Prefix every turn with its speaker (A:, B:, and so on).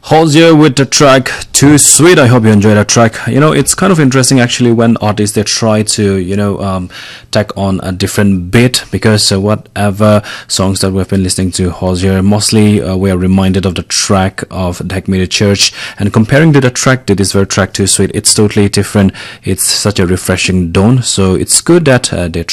A: Halsey with the track Too Sweet. I hope you enjoyed that track. It's kind of interesting actually when artists they try to, tack on a different beat, because whatever songs that we've been listening to Halsey, mostly we are reminded of the track of Take Me to Church, and comparing to the track to this very track Too Sweet, it's totally different. It's such a refreshing tone, so it's good that they